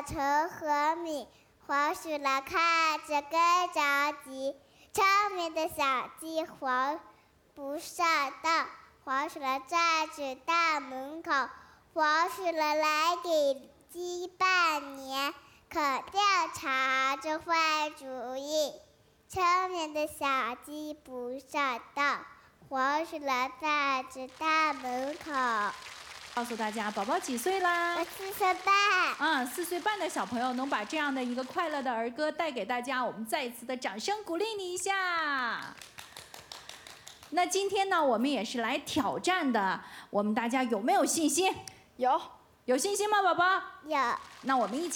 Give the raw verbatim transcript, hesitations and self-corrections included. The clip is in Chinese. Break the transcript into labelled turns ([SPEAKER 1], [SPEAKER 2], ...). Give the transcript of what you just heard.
[SPEAKER 1] 成和米，黄鼠狼看着更着急。聪明的小鸡黄不上当，黄鼠狼站在大门口，黄鼠狼来给鸡拜年，可调查这坏主意。聪明的小鸡不上当，黄鼠狼站在大门口。
[SPEAKER 2] 告诉大家，宝宝几岁啦？
[SPEAKER 1] 我四岁半。
[SPEAKER 2] 啊，四岁半的小朋友能把这样的一个快乐的儿歌带给大家，我们再一次的掌声鼓励你一下。那今天呢，我们也是来挑战的，我们大家有没有信心？
[SPEAKER 3] 有，
[SPEAKER 2] 有信心吗，宝宝？
[SPEAKER 1] 有。
[SPEAKER 2] 那我们一起。